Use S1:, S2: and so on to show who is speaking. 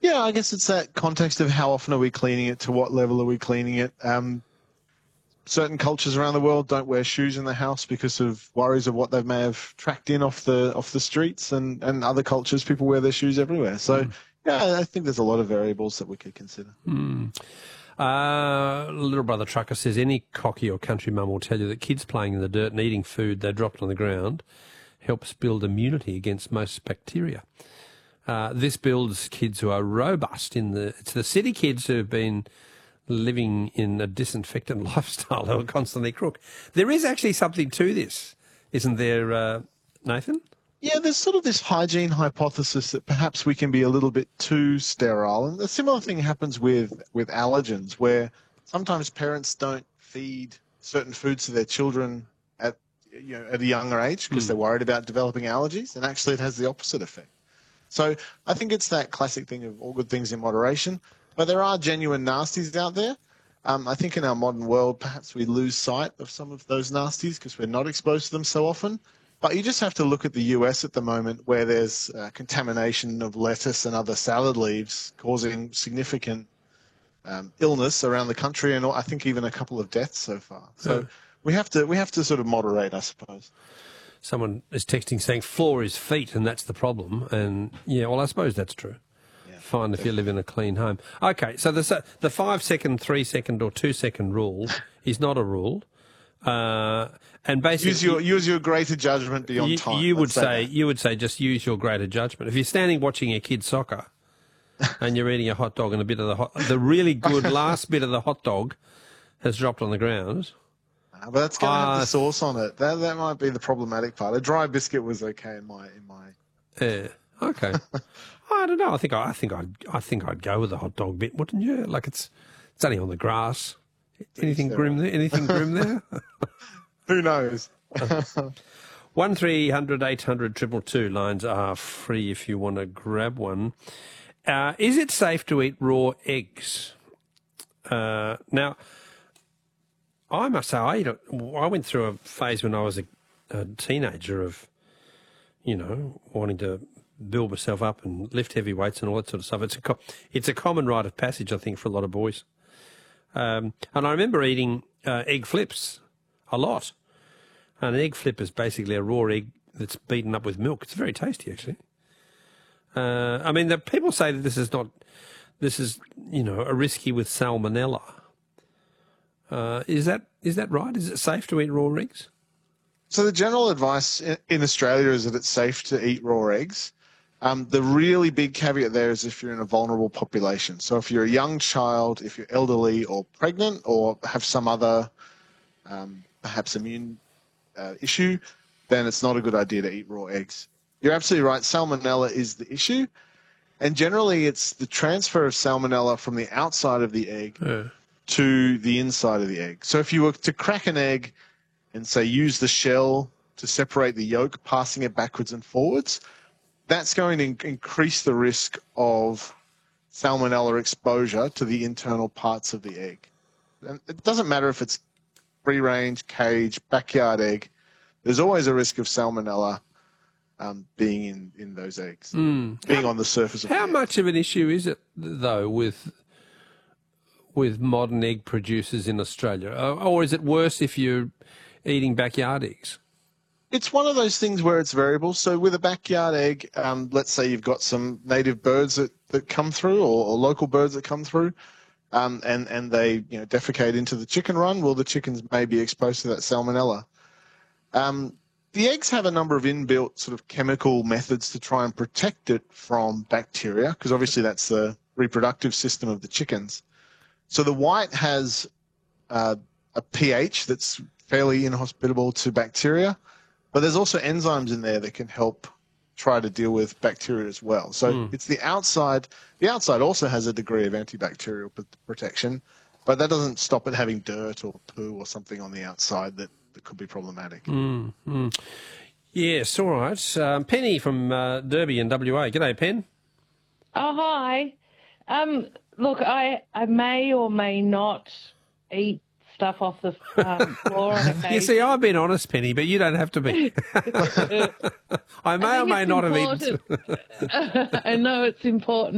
S1: Yeah, I guess it's that context of how often are we cleaning it, to what level are we cleaning it. Certain cultures around the world don't wear shoes in the house because of worries of what they may have tracked in off the streets, and other cultures, people wear their shoes everywhere. So, yeah, I think there's a lot of variables that we could consider.
S2: Little brother Trucker says any cocky or country mum will tell you that kids playing in the dirt and eating food they dropped on the ground helps build immunity against most bacteria. This builds kids who are robust. It's the city kids who have been living in a disinfectant lifestyle who are constantly crook. There is actually something to this, isn't there, Nathan?
S1: Yeah, there's sort of this hygiene hypothesis that perhaps we can be a little bit too sterile. And a similar thing happens with allergens, where sometimes parents don't feed certain foods to their children at a younger age because they're worried about developing allergies, and actually it has the opposite effect. So I think it's that classic thing of all good things in moderation. But there are genuine nasties out there. I think in our modern world, perhaps we lose sight of some of those nasties because we're not exposed to them so often. But you just have to look at the US at the moment, where there's contamination of lettuce and other salad leaves causing significant illness around the country, and I think even a couple of deaths so far. So we have to sort of moderate, I suppose.
S2: Someone is texting saying floor is feet, and that's the problem. And yeah, well, I suppose that's true. Fine if you live in a clean home. Okay, so the 5 second, 3 second, or 2 second rule is not a rule, and basically
S1: use your greater judgment beyond time.
S2: You would say just use your greater judgment. If you're standing watching your kids' soccer and you're eating a hot dog and a bit of the really good last bit of the hot dog has dropped on the ground.
S1: But that's going to have the sauce on it. That might be the problematic part. A dry biscuit was okay in my.
S2: Yeah. Okay. I don't know. I think I'd go with the hot dog bit, wouldn't you? Like it's only on the grass. Anything grim there? Anything grim there?
S1: Who knows?
S2: 1300 800 222 lines are free if you want to grab one. Is it safe to eat raw eggs? Now, I must say I went through a phase when I was a teenager of, wanting to build myself up and lift heavy weights and all that sort of stuff. It's a common rite of passage, I think, for a lot of boys. And I remember eating egg flips a lot. And an egg flip is basically a raw egg that's beaten up with milk. It's very tasty, actually. I mean, the people say that this is a risky with salmonella. Is that right? Is it safe to eat raw eggs?
S1: So the general advice in Australia is that it's safe to eat raw eggs. The really big caveat there is if you're in a vulnerable population. So if you're a young child, if you're elderly or pregnant or have some other perhaps immune issue, then it's not a good idea to eat raw eggs. You're absolutely right. Salmonella is the issue. And generally it's the transfer of salmonella from the outside of the egg to the inside of the egg. So if you were to crack an egg and, say, use the shell to separate the yolk, passing it backwards and forwards, that's going to increase the risk of salmonella exposure to the internal parts of the egg. And it doesn't matter if it's free-range, cage, backyard egg. There's always a risk of salmonella being in those eggs, being on the surface of the egg.
S2: How much of an issue is it, though, with modern egg producers in Australia? Or is it worse if you're eating backyard eggs?
S1: It's one of those things where it's variable. So with a backyard egg, let's say you've got some native birds that come through or local birds that come through and they defecate into the chicken run, well, the chickens may be exposed to that salmonella. The eggs have a number of inbuilt sort of chemical methods to try and protect it from bacteria, because obviously that's the reproductive system of the chickens. So the white has a pH that's fairly inhospitable to bacteria, but there's also enzymes in there that can help try to deal with bacteria as well. So it's the outside. The outside also has a degree of antibacterial protection, but that doesn't stop it having dirt or poo or something on the outside that could be problematic.
S2: Yes, all right. Penny from Derby in WA. G'day, Pen.
S3: Oh, hi. Look, I may or may not eat stuff off the floor on occasion.
S2: You see, I've been honest, Penny, but you don't have to be. I may or may not have eaten.
S3: I know it's important.